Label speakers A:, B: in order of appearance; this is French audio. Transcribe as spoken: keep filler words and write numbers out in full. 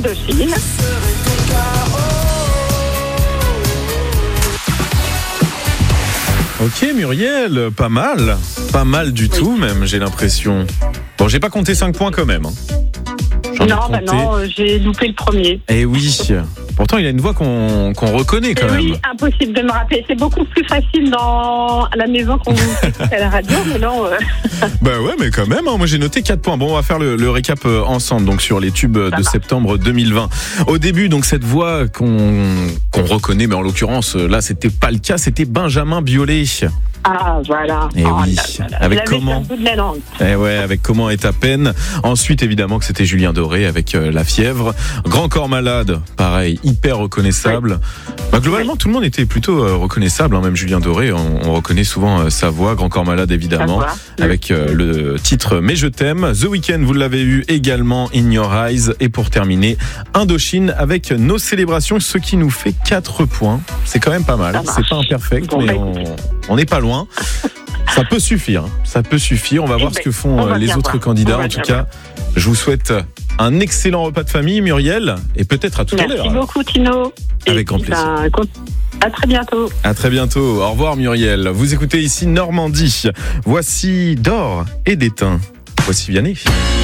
A: Indochine.
B: Ok Muriel, pas mal. Pas mal du oui. tout même, j'ai l'impression. Bon, j'ai pas compté cinq points quand même. Hein.
A: J'en non, bah non, euh, j'ai loupé le premier.
B: Eh oui. Pourtant, il a une voix qu'on, qu'on reconnaît quand
A: Et
B: même.
A: Oui, impossible de me rappeler. C'est beaucoup plus facile dans à la maison qu'on vous écoute à la radio, mais non. Euh...
B: Bah ouais, mais quand même. Hein, moi, j'ai noté quatre points. Bon, on va faire le, le récap ensemble, donc sur les tubes Ça de marche. septembre deux mille vingt. Au début, donc cette voix qu'on qu'on reconnaît, mais en l'occurrence, là, c'était pas le cas. C'était Benjamin Biolay.
A: Ah voilà.
B: Et
A: oh,
B: oui.
A: Là, là, là.
B: Avec comment
A: bout de la langue.
B: Eh ouais, avec comment est ta peine. Ensuite, évidemment que c'était Julien Doré avec euh, La Fièvre. Grand Corps Malade, pareil, hyper reconnaissable. Oui. Bah, globalement, oui. tout le monde était plutôt euh, reconnaissable. Hein, même Julien Doré, on, on reconnaît souvent euh, sa voix. Grand Corps Malade, évidemment, voix, oui. avec euh, le titre Mais je t'aime. The Weeknd, vous l'avez eu également, In Your Eyes. Et pour terminer, Indochine avec Nos Célébrations, ce qui nous fait quatre points. C'est quand même pas mal. C'est pas imperfect, bon, mais bah, on, on n'est pas loin. Ça peut suffire, ça peut suffire. On va et voir ben, ce que font les autres voir. candidats. En tout cas, voir. je vous souhaite un excellent repas de famille, Muriel, et peut-être à tout
A: Merci
B: à l'heure.
A: Merci beaucoup, Tino.
B: Avec
A: et
B: grand plaisir.
A: Ben, à très bientôt.
B: À très bientôt. Au revoir, Muriel. Vous écoutez ici Normandie. Voici d'or et d'étain. Voici Vianney.